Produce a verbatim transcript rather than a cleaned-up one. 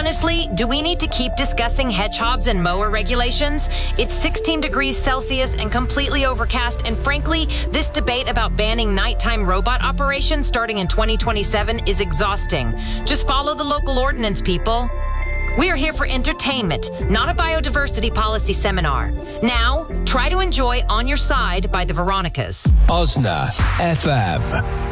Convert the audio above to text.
Honestly, do we need to keep discussing hedgehogs and mower regulations? It's sixteen degrees Celsius and completely overcast, and frankly, this debate about banning nighttime robot operations starting in twenty twenty-seven is exhausting. Just follow the local ordinance, people. We are here for entertainment, not a biodiversity policy seminar. Now, try to enjoy On Your Side by the Veronicas. Osna F M.